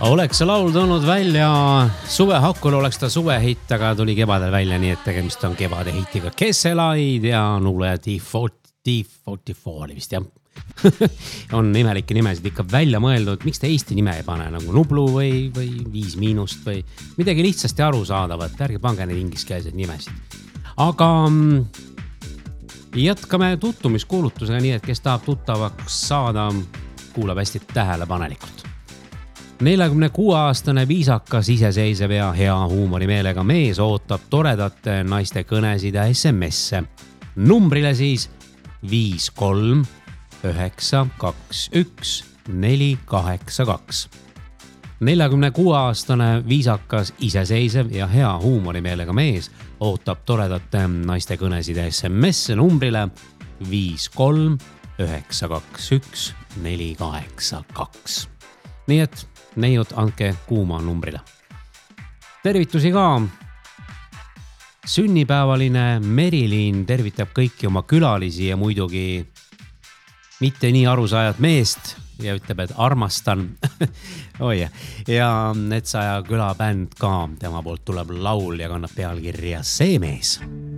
Oleks see laul tulnud välja suvehakul, oleks ta suvehitt, aga tuli kevadel välja, nii et tegemist on kevade hitiga Kesselaid ja Nuule D44 vist, jah. On imelikke nimesid ikka välja mõeldud. Miks te Eesti nime ei pane, nagu Nublu või 5 miinust või midagi lihtsasti arusaadavat. Ärge pange neid ingliskeelseid nimesid. Aga jätkame tutvumiskuulutusega, nii et kes tahab tuttavaks saada, kuulab hästi tähelepanelikult. 46-aastane viisakas, iseseisev ja hea huumorimeelega mees ootab toredate naiste kõnesid ja SMS-e. Numbrile siis 53 921 482. 46-aastane viisakas, iseseisev ja hea huumorimeelega mees ootab toredate naiste kõnesid ja SMS-e numbrile 53 921 482. Nii et neiud, andke kuuma numbrile. Tervitusi ka. Sünnipäevaline Merilin tervitab kõiki oma külalisi ja muidugi mitte nii arusaajat meest ja ütleb, et armastan. Ja Netsaja külabänd ka. Tema poolt tuleb laul ja kannab pealkirja See mees.